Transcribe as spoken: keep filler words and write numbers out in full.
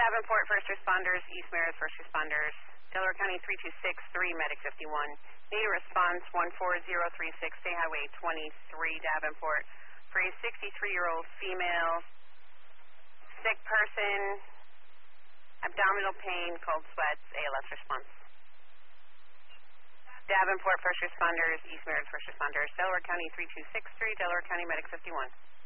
Davenport First Responders, East Meredith First Responders, Delaware County three two six three, Medic fifty-one. Need a response one four zero three six, State Highway twenty-three, Davenport, for a sixty-three-year-old female, sick person, abdominal pain, cold sweats, A L S response. Davenport First Responders, East Meredith First Responders, Delaware County three two six three, Delaware County Medic fifty-one.